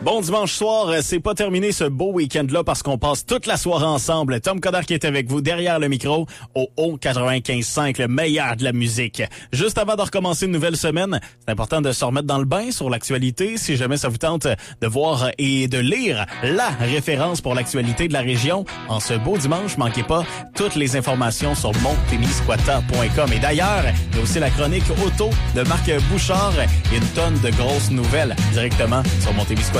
Bon dimanche soir, c'est pas terminé ce beau week-end-là parce qu'on passe toute la soirée ensemble. Tom Coderre qui est avec vous derrière le micro au haut 95.5, le meilleur de la musique. Juste avant de recommencer une nouvelle semaine, c'est important de se remettre dans le bain sur l'actualité. Si jamais ça vous tente de voir et de lire la référence pour l'actualité de la région, en ce beau dimanche, manquez pas toutes les informations sur montémiscouata.com. Et d'ailleurs, il y a aussi la chronique auto de Marc Bouchard et une tonne de grosses nouvelles directement sur Montémiscouata.